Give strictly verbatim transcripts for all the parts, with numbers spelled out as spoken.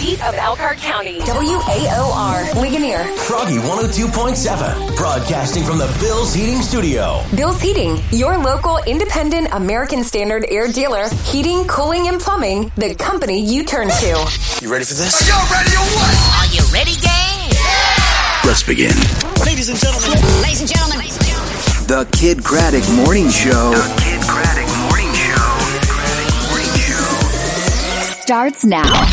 heartbeat of Elkhart County. W A O R, Ligonier. Froggy one oh two point seven, broadcasting from the Bill's Heating Studio. Bill's Heating, your local independent American Standard air dealer. Heating, cooling, and plumbing, the company you turn to. You ready for this? Are you ready or what? Are you ready, gang? Yeah! Let's begin. Ladies and gentlemen. Ladies and gentlemen. Ladies and gentlemen. The Kid Craddock Morning Show. The Kid Craddock Morning Show. Morning Show. Starts now.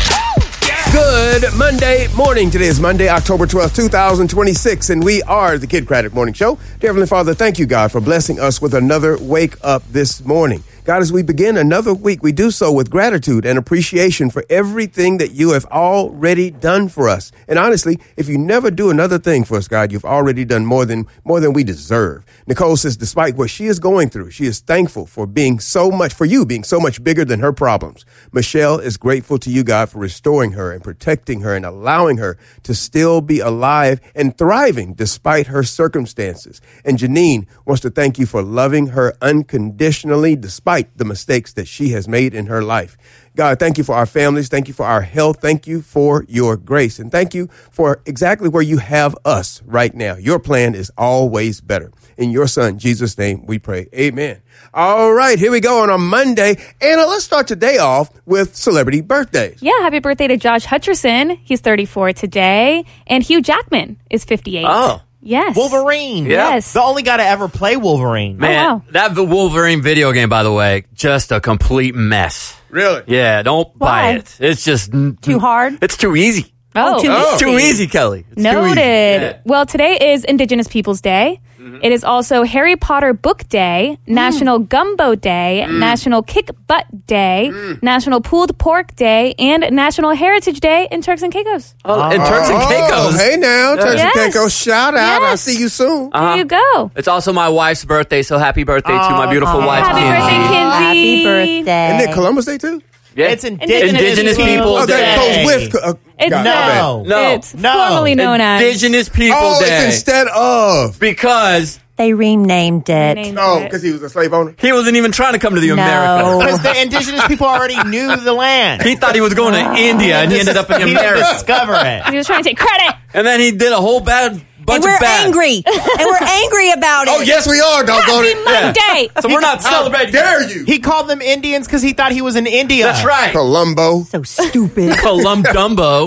Good Monday morning. Today is Monday, October twelfth, twenty twenty-six, and we are the Kid Craddock Morning Show. Dear Heavenly Father, thank you, God, for blessing us with another wake up this morning. God, as we begin another week, we do so with gratitude and appreciation for everything that you have already done for us. And honestly, if you never do another thing for us, God, you've already done more than more than we deserve. Nicole says, despite what she is going through, she is thankful for being so much, for you being so much bigger than her problems. Michelle is grateful to you, God, for restoring her and protecting her and allowing her to still be alive and thriving despite her circumstances. And Janine wants to thank you for loving her unconditionally despite the mistakes that she has made in her life. God, thank you for our families. Thank you for our health. Thank you for your grace. And thank you for exactly where you have us right now. Your plan is always better. In your son, Jesus' name, we pray. Amen. All right, here we go on a Monday. Anna, let's start today off with celebrity birthdays. Yeah, happy birthday to Josh Hutcherson. He's thirty-four today. And Hugh Jackman is fifty-eight. Oh. Yes. Wolverine. Yeah. Yes. The only guy to ever play Wolverine. Man, oh, wow. That Wolverine video game, by the way, just a complete mess. Really? Yeah, don't Why? buy it. It's just Too hard? It's too easy. Oh, too It's easy. too easy, Kelly. It's Noted. Too easy. Yeah. Well, today is Indigenous Peoples Day. Mm-hmm. It is also Harry Potter Book Day, mm. National Gumbo Day, mm. National Kick Butt Day, mm. National Pulled Pork Day, and National Heritage Day in Turks and Caicos. Oh, and Turks and Caicos. Oh, hey now, Turks Yes. and Caicos, shout out. Yes. I'll see you soon. Uh-huh. There you go. It's also my wife's birthday, so happy birthday to my beautiful Oh, wife, Happy Kinsey. birthday, Kinsey. Happy birthday. Isn't it Columbus Day too? Yeah. It's Indigenous, Indigenous Peoples Peoples Oh, Day. that goes with. Uh, It's, God, No. my bad. No. it's No. formerly known as Indigenous People Oh, Day. it's instead of. Because They renamed it. Named Oh, it. because he was a slave owner? he wasn't even trying to come to the No. America. Because the indigenous people already knew the land. He thought he was going to India, and he ended up in He didn't America. discover it. He was trying to take credit. And then he did a whole bad bunch And we're of bad. angry. and we're angry about it. Oh, yes, we are, doggone Happy it. Monday. So we're not celebrating. How dare you? He called them Indians because he thought he was in India. That's right. Columbo. So stupid. Colum Dumbo.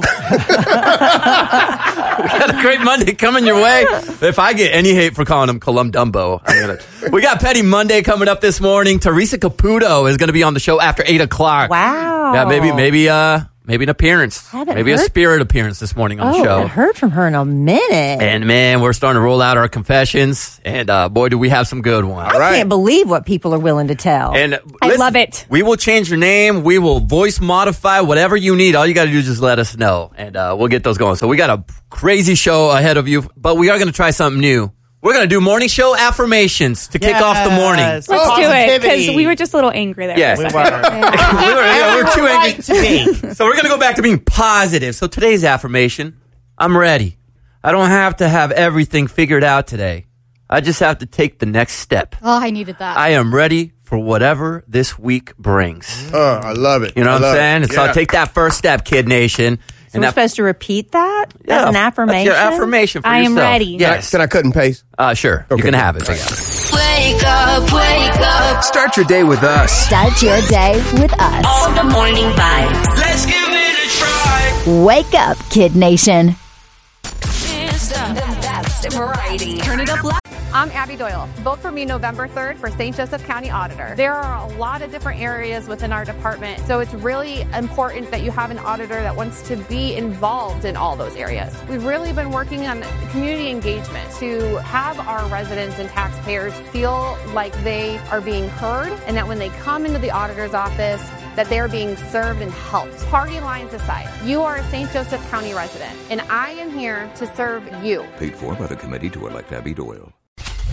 We got a great Monday coming your way. If I get any hate for calling him Colum Dumbo, I'm gonna. We got Petty Monday coming up this morning. Teresa Caputo is going to be on the show after eight o'clock. Wow. Yeah, maybe, maybe, uh, maybe an appearance. Haven't Maybe a heard- spirit appearance this morning on Oh, the I show. haven't heard from her in a minute. And man, we're starting to roll out our confessions, and uh, boy, do we have some good ones. All right. I can't believe what people are willing to tell. And I listen, love it. We will change your name. We will voice modify whatever you need. All you got to do is just let us know, and uh, we'll get those going. So we got a crazy show ahead of you, but we are going to try something new. We're going to do morning show affirmations to kick off the morning. Yes. Let's do it because Positivity. we were just a little angry there. Yes. We we were. were, yeah, we were too angry. Right to be. So we're going to go back to being positive. So today's affirmation, I'm ready. I don't have to have everything figured out today. I just have to take the next step. Oh, I needed that. I am ready for whatever this week brings. Oh, I love it. You know I what I'm love saying? it. So Yeah. take that first step, Kid Nation. so we're supposed to repeat that yeah, as an that's affirmation? your affirmation for I am yourself. ready. Can I, Yes. can I cut and paste? Uh, sure. Okay. You can have it. Big Al. Wake up, wake up. Start your day with us. Start your day with us. All the morning vibes. Let's give it a try. Wake up, Kid Nation. The best variety. Turn it up loud. I'm Abby Doyle. Vote for me November third for Saint Joseph County Auditor. There are a lot of different areas within our department, so it's really important that you have an auditor that wants to be involved in all those areas. We've really been working on community engagement to have our residents and taxpayers feel like they are being heard and that when they come into the auditor's office, that they're being served and helped. Party lines aside, you are a Saint Joseph County resident, and I am here to serve you. Paid for by the committee to elect Abby Doyle.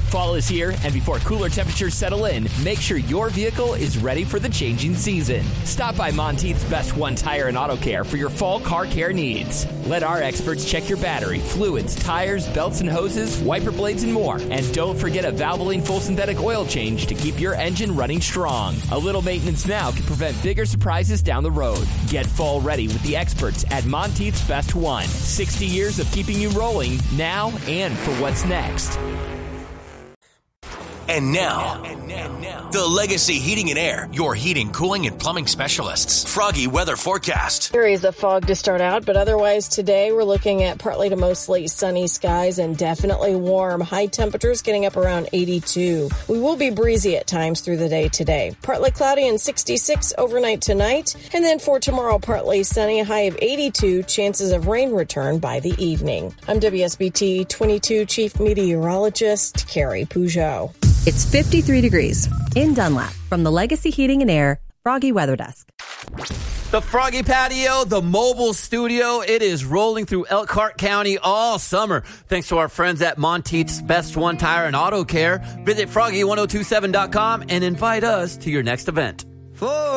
Fall is here, and before cooler temperatures settle in, make sure your vehicle is ready for the changing season. Stop by Monteith's Best One Tire and Auto Care for your fall car care needs. Let our experts check your battery, fluids, tires, belts and hoses, wiper blades, and more. And don't forget a Valvoline full synthetic oil change to keep your engine running strong. A little maintenance now can prevent bigger surprises down the road. Get fall ready with the experts at Monteith's Best One. sixty years of keeping you rolling now and for what's next. And now, and now, the Legacy Heating and Air, your heating, cooling, and plumbing specialists. Froggy weather forecast. Areas of fog to start out, but otherwise today we're looking at partly to mostly sunny skies and definitely warm. High temperatures getting up around eighty-two. We will be breezy at times through the day today. Partly cloudy and sixty-six overnight tonight. And then for tomorrow, partly sunny, a high of eighty-two. Chances of rain return by the evening. I'm W S B T twenty-two Chief Meteorologist Carrie Peugeot. It's fifty-three degrees in Dunlap from the Legacy Heating and Air Froggy Weather Desk. The Froggy Patio, the mobile studio, it is rolling through Elkhart County all summer. Thanks to our friends at Monteith's Best One Tire and Auto Care. Visit froggy ten twenty-seven dot com and invite us to your next event. For